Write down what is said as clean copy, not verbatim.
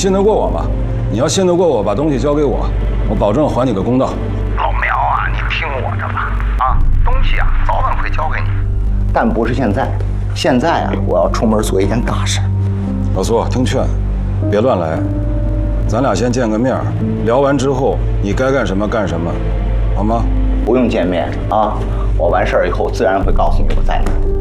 信得过我吗？你要信得过我，把东西交给我，我保证还你个公道。 老苗啊，你听我的吧，东西啊早晚会交给你，但不是现在。现在啊，我要出门做一件大事。 老苏，听劝，别乱来。咱俩先见个面，聊完之后你该干什么干什么，好吗？ 不用见面啊，我完事儿以后自然会告诉你我在哪儿。